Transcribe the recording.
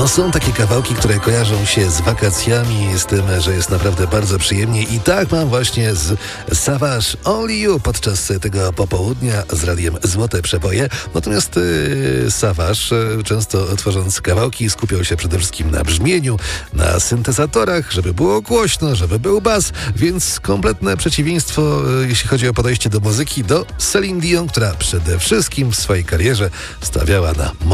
No są takie kawałki, które kojarzą się z wakacjami, z tym, że jest naprawdę bardzo przyjemnie i tak mam właśnie z Savage Only You podczas tego popołudnia z radiem Złote Przeboje. Natomiast Savage, często tworząc kawałki, skupiał się przede wszystkim na brzmieniu, na syntezatorach, żeby było głośno, żeby był bas, więc kompletne przeciwieństwo, jeśli chodzi o podejście do muzyki, do Celine Dion, która przede wszystkim w swojej karierze stawiała na